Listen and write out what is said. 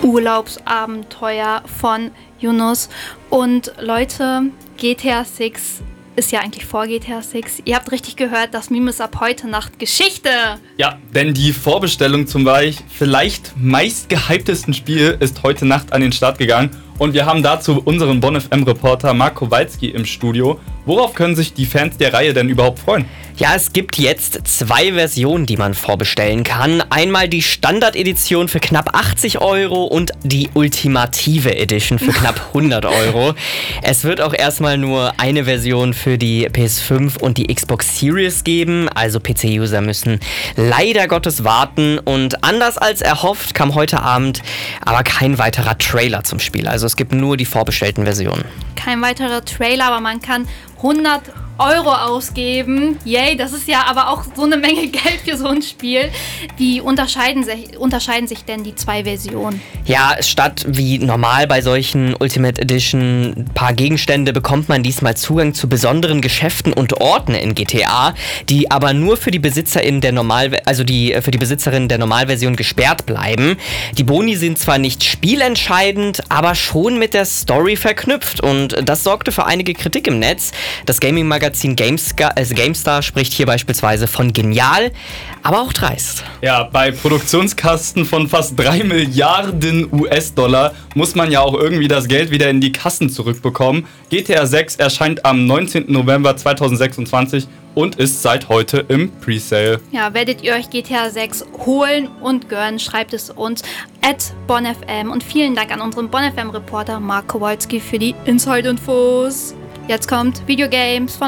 Urlaubsabenteuer von Yunus. Und Leute, GTA 6 ist ja eigentlich vor GTA 6. Ihr habt richtig gehört, das Meme ist ab heute Nacht Geschichte. Ja, denn die Vorbestellung zum vielleicht meistgehyptesten Spiel ist heute Nacht an den Start gegangen. Und wir haben dazu unseren Bonn FM-Reporter Marc Kowalski im Studio. Worauf können sich die Fans der Reihe denn überhaupt freuen? Ja, es gibt jetzt 2 Versionen, die man vorbestellen kann. Einmal die Standard-Edition für knapp 80 € und die Ultimative Edition für knapp 100 €. Es wird auch erstmal nur eine Version für die PS5 und die Xbox Series geben. Also PC-User müssen leider Gottes warten. Und anders als erhofft kam heute Abend aber kein weiterer Trailer zum Spiel. Also es gibt nur die vorbestellten Versionen. Kein weiterer Trailer, aber man kann 100 € ausgeben. Yay, das ist ja aber auch so eine Menge Geld für so ein Spiel. Wie unterscheiden sich denn die 2 Versionen? Ja, statt wie normal bei solchen Ultimate Edition ein paar Gegenstände bekommt man diesmal Zugang zu besonderen Geschäften und Orten in GTA, die aber nur für die Besitzerin der Besitzerin der Normalversion gesperrt bleiben. Die Boni sind zwar nicht spielentscheidend, aber schon mit der Story verknüpft und das sorgte für einige Kritik im Netz. Das Gaming-Magazin GameStar spricht hier beispielsweise von genial, aber auch dreist. Ja, bei Produktionskosten von fast 3 Milliarden US-Dollar muss man ja auch irgendwie das Geld wieder in die Kassen zurückbekommen. GTA 6 erscheint am 19. November 2026 und ist seit heute im Presale. Ja, werdet ihr euch GTA 6 holen und gönnen, schreibt es uns @BonnFM. Und vielen Dank an unseren BonnFM-Reporter Marc Kowalski für die Inside-Infos. Jetzt kommt Videogames von